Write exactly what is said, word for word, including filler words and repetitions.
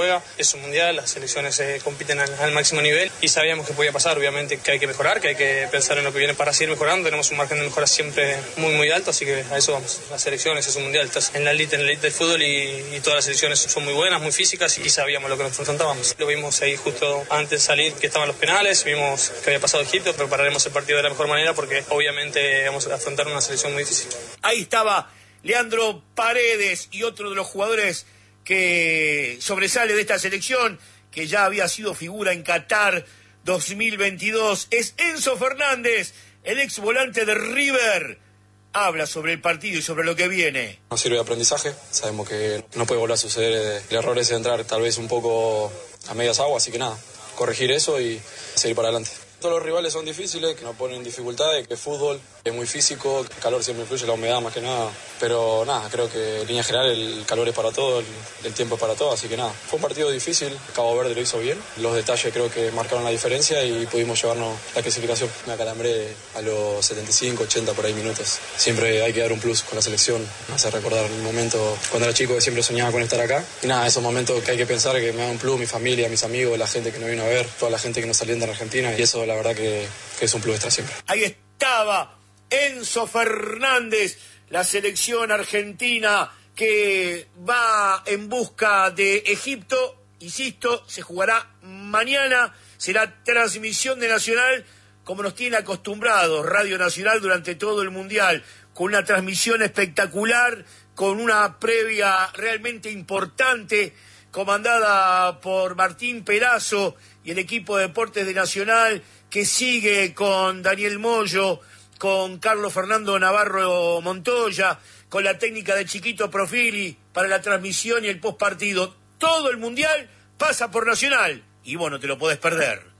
juega, es un mundial, las selecciones eh, compiten al, al máximo nivel y sabíamos que podía pasar, obviamente que hay que mejorar, que hay que pensar en lo que viene para seguir mejorando, tenemos un margen de mejora siempre muy muy alto, así que a eso vamos, las selecciones es un mundial, estás en la elite, en la elite del fútbol y, y todas las selecciones son muy buenas, muy físicas y sabíamos lo que nos enfrentábamos. Lo vimos ahí justo antes de salir que estaban los penales, vimos que había pasado Egipto, prepararemos el partido de la mejor manera porque obviamente vamos a afrontar una selección muy difícil. Ahí estaba Leandro Paredes y otro de los jugadores que sobresale de esta selección, que ya había sido figura en Qatar dos mil veintidós, es Enzo Fernández, el ex volante de River. Habla sobre el partido y sobre lo que viene. Nos sirve de aprendizaje, sabemos que no puede volver a suceder el error ese de entrar tal vez un poco a medias aguas, así que nada, corregir eso y seguir para adelante. Todos los rivales son difíciles, que nos ponen dificultades, que fútbol es muy físico, el calor siempre influye, la humedad más que nada, pero nada, creo que en línea general el calor es para todo, el, el tiempo es para todo, así que nada, fue un partido difícil, Cabo Verde lo hizo bien, los detalles creo que marcaron la diferencia y pudimos llevarnos la clasificación. Me acalambré a los setenta y cinco, ochenta por ahí minutos, siempre hay que dar un plus con la selección, me hace recordar el momento cuando era chico que siempre soñaba con estar acá, y nada, esos momentos que hay que pensar que me da un plus, mi familia, mis amigos, la gente que nos vino a ver, toda la gente que nos alienta en Argentina, y eso la verdad que, que es un plus extra siempre. Ahí estaba Enzo Fernández, la selección argentina que va en busca de Egipto, insisto, se jugará mañana, será transmisión de Nacional, como nos tiene acostumbrados Radio Nacional durante todo el Mundial, con una transmisión espectacular, con una previa realmente importante, comandada por Martín Perazo y el equipo de deportes de Nacional, que sigue con Daniel Moyo, con Carlos Fernando Navarro Montoya, con la técnica de Chiquito Profili para la transmisión y el postpartido. Todo el Mundial pasa por Nacional y vos no te lo podés perder.